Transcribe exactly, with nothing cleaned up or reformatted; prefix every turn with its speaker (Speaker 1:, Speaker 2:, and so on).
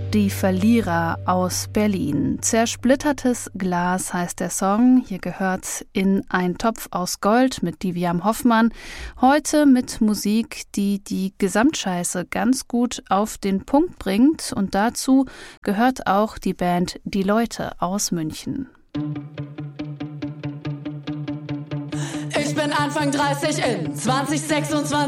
Speaker 1: Die Verlierer aus Berlin. Zersplittertes Glas heißt der Song. Hier gehört in ein Topf aus Gold mit Diviam Hoffmann. Heute mit Musik, die die Gesamtscheiße ganz gut auf den Punkt bringt. Und dazu gehört auch die Band Die Leute aus München.
Speaker 2: Ich bin Anfang dreißig in zwanzig sechsundzwanzig.